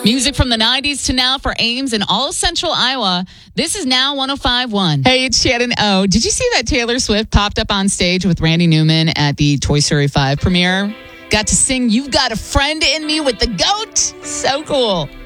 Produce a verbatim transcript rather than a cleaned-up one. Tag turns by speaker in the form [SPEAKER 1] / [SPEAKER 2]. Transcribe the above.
[SPEAKER 1] Music from the nineties to now for Ames and all Central Iowa. This is Now one oh five point one. Hey, it's Shannon O. Did you see that Taylor Swift popped up on stage with Randy Newman at the Toy Story five premiere? Got to sing You've Got a Friend in Me with the GOAT. So cool.